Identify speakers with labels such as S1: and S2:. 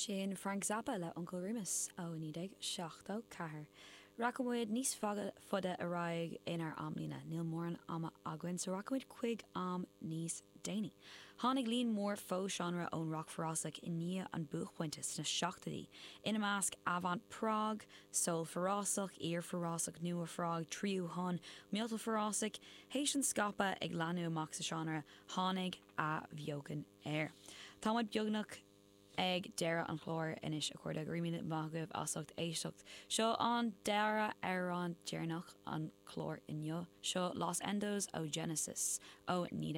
S1: sin Frank Zappa le Uncle Remus ó 1974. Rachamid níos fada a raig inar amlína, níl mór an ama aguain so rachamid chuig am níos déine. Tháinig líon mór fó seanra ón rock forrásach in ní an buchpointes na seachtaí. Ina másc avant prog, soul forrásach, ear forrásach, nua frog, tríú hon, míalta forrásach, héis an scapa ag leanú amach sa seanra, tháinig a bheogan air. Táid beagnach ag deire an chlór inis a chuir ag riimiid magah asacht éisteacht. Seo an deire ar an dearnach an chlór inneo. Seo Los Endos ó Genesis ó